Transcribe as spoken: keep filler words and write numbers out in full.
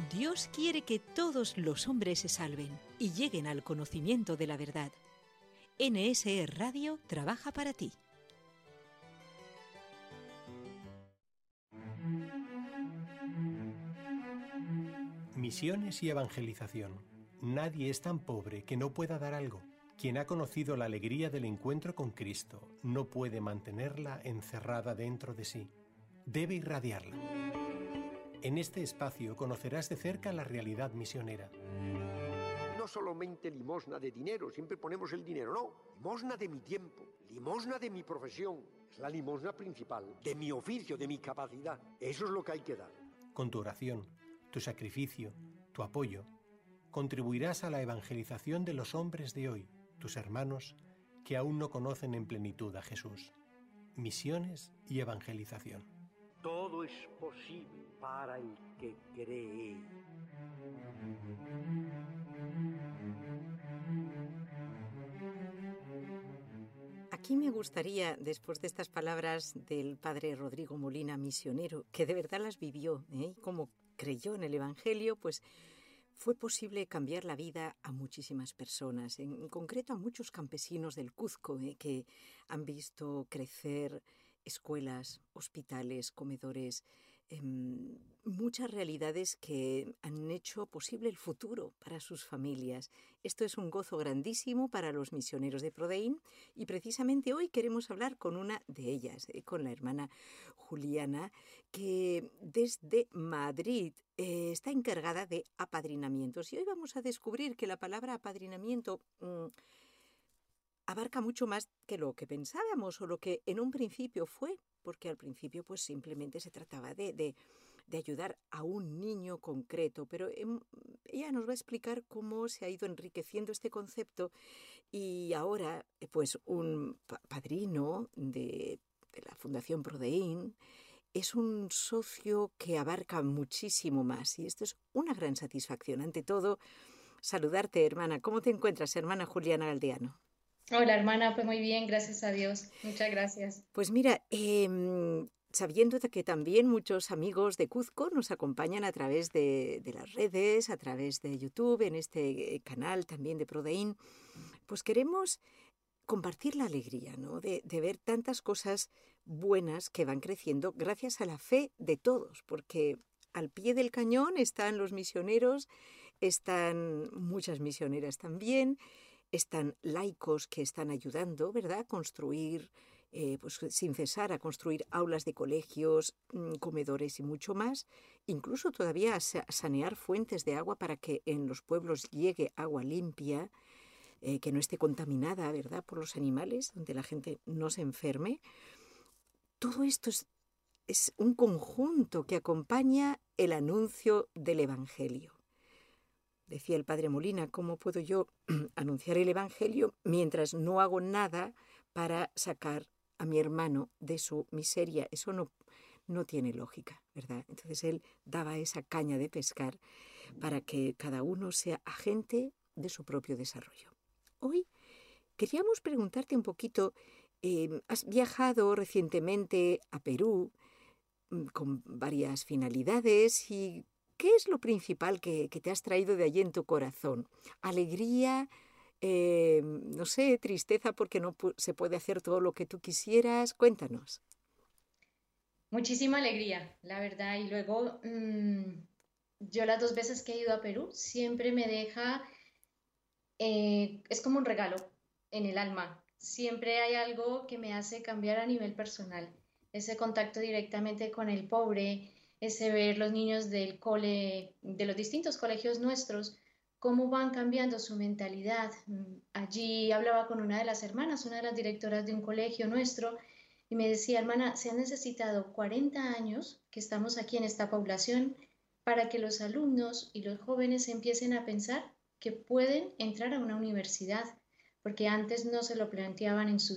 Dios quiere que todos los hombres se salven y lleguen al conocimiento de la verdad. N S E Radio trabaja para ti. Misiones y evangelización. Nadie es tan pobre que no pueda dar algo. Quien ha conocido la alegría del encuentro con Cristo no puede mantenerla encerrada dentro de sí. Debe irradiarla. En este espacio conocerás de cerca la realidad misionera. No solamente limosna de dinero, siempre ponemos el dinero, no, limosna de mi tiempo, limosna de mi profesión, es la limosna principal, de mi oficio, de mi capacidad, eso es lo que hay que dar. Con tu oración, tu sacrificio, tu apoyo, contribuirás a la evangelización de los hombres de hoy, tus hermanos, que aún no conocen en plenitud a Jesús. Misiones y evangelización. Todo es posible para el que cree. Aquí me gustaría, después de estas palabras del padre Rodrigo Molina, misionero, que de verdad las vivió, ¿eh? Como creyó en el Evangelio, pues fue posible cambiar la vida a muchísimas personas, en concreto a muchos campesinos del Cuzco, ¿eh? Que han visto crecer escuelas, hospitales, comedores, eh, muchas realidades que han hecho posible el futuro para sus familias. Esto es un gozo grandísimo para los misioneros de Prodein y precisamente hoy queremos hablar con una de ellas, eh, con la hermana Juliana, que desde Madrid eh, está encargada de apadrinamientos. Y hoy vamos a descubrir que la palabra apadrinamiento mmm, abarca mucho más que lo que pensábamos o lo que en un principio fue, porque al principio pues simplemente se trataba de, de, de ayudar a un niño concreto, pero eh, ella nos va a explicar cómo se ha ido enriqueciendo este concepto y ahora pues un pa- padrino de, de la Fundación Prodein es un socio que abarca muchísimo más y esto es una gran satisfacción. Ante todo, saludarte, hermana. ¿Cómo te encuentras, hermana Juliana Galdeano? Hola hermana, pues muy bien, gracias a Dios. Muchas gracias. Pues mira, eh, sabiendo de que también muchos amigos de Cuzco nos acompañan a través de, de las redes, a través de YouTube, en este canal también de Prodein, pues queremos compartir la alegría, ¿no? De, de ver tantas cosas buenas que van creciendo gracias a la fe de todos, porque al pie del cañón están los misioneros, están muchas misioneras también, están laicos que están ayudando, ¿verdad?, a construir, eh, pues sin cesar, a construir aulas de colegios, mmm, comedores y mucho más, incluso todavía a sa- sanear fuentes de agua para que en los pueblos llegue agua limpia, eh, que no esté contaminada, ¿verdad?, por los animales, donde la gente no se enferme. Todo esto es, es un conjunto que acompaña el anuncio del Evangelio. Decía el padre Molina, ¿cómo puedo yo anunciar el Evangelio mientras no hago nada para sacar a mi hermano de su miseria? Eso no, no tiene lógica, ¿verdad? Entonces él daba esa caña de pescar para que cada uno sea agente de su propio desarrollo. Hoy queríamos preguntarte un poquito, eh, has viajado recientemente a Perú mm, con varias finalidades y ¿qué es lo principal que, que te has traído de allí en tu corazón? ¿Alegría? Eh, no sé, tristeza porque no pu- se puede hacer todo lo que tú quisieras. Cuéntanos. Muchísima alegría, la verdad. Y luego, mm, yo las dos veces que he ido a Perú, siempre me deja, eh, es como un regalo en el alma. Siempre hay algo que me hace cambiar a nivel personal. Ese contacto directamente con el pobre, ese ver los niños del cole, de los distintos colegios nuestros, cómo van cambiando su mentalidad. Mm, Allí hablaba con una de las hermanas, una de las directoras de un colegio nuestro, y me decía, hermana, se han necesitado cuarenta años que estamos aquí en esta población para que los alumnos y los jóvenes empiecen a pensar que pueden entrar a una universidad, porque antes no se lo planteaban en su